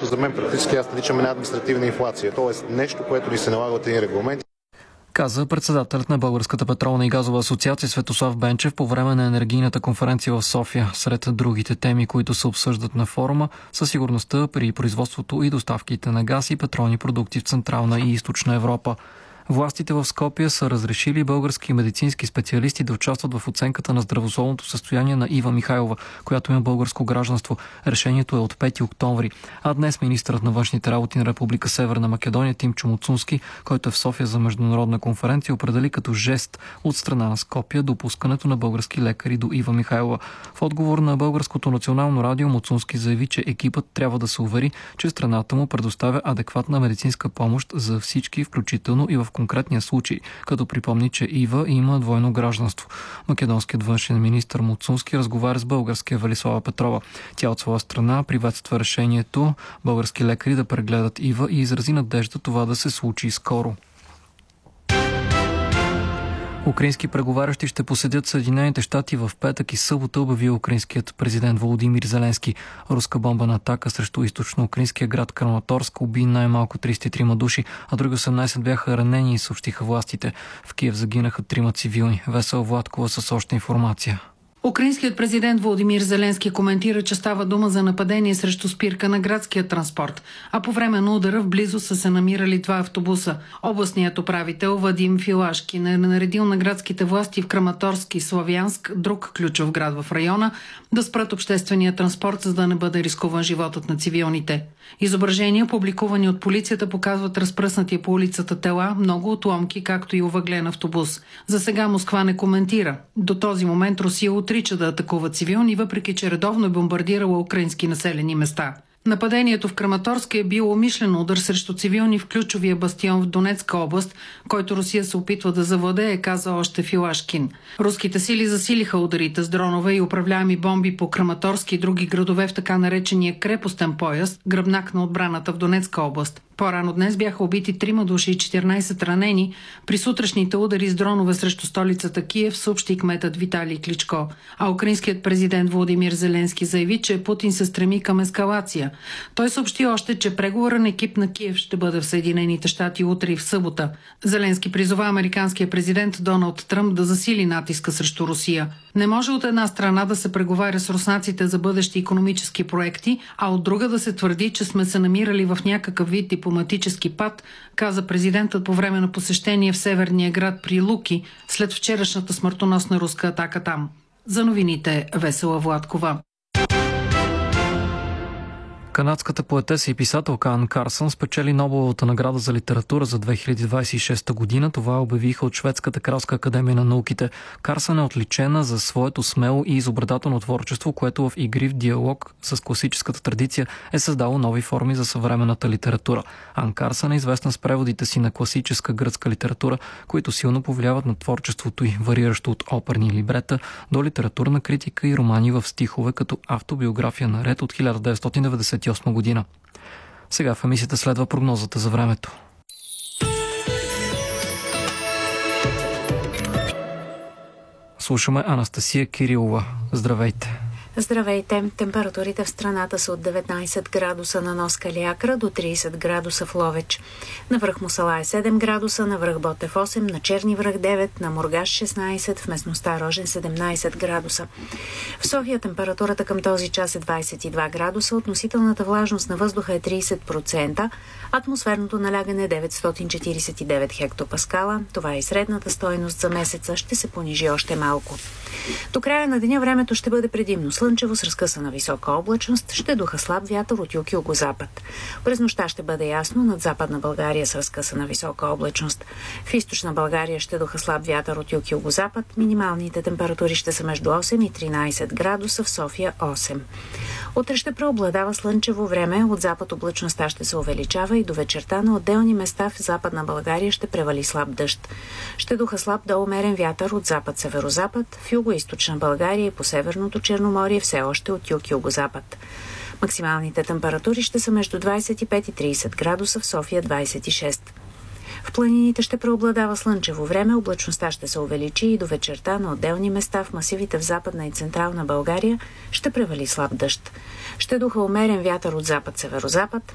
което за мен практически аз наричам една административна инфлация, т.е. нещо, което ни се налага от един регламент. Каза председателят на Българската петролна и газова асоциация Светослав Бенчев по време на енергийната конференция в София. Сред другите теми, които се обсъждат на форума, са сигурността при производството и доставките на газ и петролни продукти в Централна и Източна Европа. Властите в Скопие са разрешили български медицински специалисти да участват в оценката на здравословното състояние на Ива Михайлова, която има българско гражданство. Решението е от 5 октомври. А днес министърът на външните работи на Република Северна Македония Тимчо Муцунски, който е в София за международна конференция, определи като жест от страна на Скопие допускането на български лекари до Ива Михайлова. В отговор на Българското национално радио Муцунски заяви, че екипът трябва да се увери, че страната му предоставя адекватна медицинска помощ за всички, включително и в конкретния случай, като припомни, че Ива има двойно гражданство. Македонският външен министър Муцунски разговаря с българския Велислава Петрова. Тя от своя страна приветства решението български лекари да прегледат Ива и изрази надежда това да се случи скоро. Украински преговарящи ще посетят Съединените щати в петък и събота, обяви украинският президент Володимир Зеленски. Руска бомбена атака срещу източно-украинския град Краматорск уби най-малко 33 души, а други 18 бяха ранени, съобщиха властите. В Киев загинаха 3 цивилни. Весела Владкова с още информация. Украинският президент Володимир Зеленски коментира, че става дума за нападение срещу спирка на градския транспорт, а по време на удара в близост са се намирали 2 автобуса. Областният управител Вадим Филашкин е наредил на градските власти в Краматорск и Славянск, друг ключов град в района, да спрат обществения транспорт, за да не бъде рискуван животът на цивилните. Изображения, публикувани от полицията, показват разпръснати по улицата тела, много отломки, както и овъглен автобус. За сега Москва не коментира. До този момент Русия отрича да атакува цивилни, въпреки че редовно е бомбардирала украински населени места. Нападението в Краматорск е било умишлен удар срещу цивилни в ключовия бастион в Донецка област, който Русия се опитва да завладее, каза още Филашкин. Руските сили засилиха ударите с дронове и управляеми бомби по Краматорск и други градове в така наречения крепостен пояс, гръбнак на отбраната в Донецка област. По-рано днес бяха убити 3 души и 14 ранени при сутрешните удари с дронове срещу столицата Киев, съобщи кметът Виталий Кличко. А украинският президент Володимир Зеленски заяви, че Путин се стреми към ескалация. Той съобщи още, че преговорен екип на Киев ще бъде в Съединените щати утре и в събота. Зеленски призова американския президент Доналд Тръмп да засили натиска срещу Русия. Не може от една страна да се преговаря с руснаците за бъдещи икономически проекти, а от друга да се твърди, че сме се намирали в някакъв вид дипломатически пад, каза президентът по време на посещение в северния град при Луки след вчерашната смъртоносна руска атака там. За новините Весела Владкова. Канадската поетеса и писателка Ан Карсън спечели Нобеловата награда за литература за 2026 година. Това обявиха от Шведската кралска академия на науките. Карсън е отличена за своето смело и изобретателно творчество, което в игрив диалог с класическата традиция е създало нови форми за съвременната литература. Ан Карсън е известна с преводите си на класическа гръцка литература, които силно повлияват на творчеството й, вариращо от оперни либрета до литературна критика и романи в стихове, като автобиография на Ред от 1998 година. Сега в емисията следва прогнозата за времето. Слушаме Анастасия Кирилова. Здравейте! Здравейте! Температурите в страната са от 19 градуса на нос Калиакра до 30 градуса в Ловеч. На връх Мусала е 7 градуса, на връх Ботев 8, на Черни връх 9, на Мургаш 16, в местността Рожен 17 градуса. В София температурата към този час е 22 градуса, относителната влажност на въздуха е 30%, атмосферното налягане е 949 хектопаскала. Това е и средната стойност за месеца, ще се понижи още малко. До края на деня времето ще бъде предимно слънчево с разкъсана висока облачност, ще духа слаб вятър от юг и югозапад. През нощта ще бъде ясно над Западна България с разкъсана висока облачност. В Източна България ще духа слаб вятър от юг и югозапад. Минималните температури ще са между 8 и 13 градуса, в София 8. Утре ще преобладава слънчево време, от запад облачността ще се увеличава и до вечерта на отделни места в Западна България ще превали слаб дъжд. Ще духа слаб до умерен вятър от запад-северозапад, в юго-източна България и по Северното Черноморие все още от юг и югозапад. Максималните температури ще са между 25 и 30 градуса, в София 26. В планините ще преобладава слънчево време, облачността ще се увеличи и до вечерта на отделни места в масивите в Западна и Централна България ще превали слаб дъжд. Ще духа умерен вятър от запад-северозапад,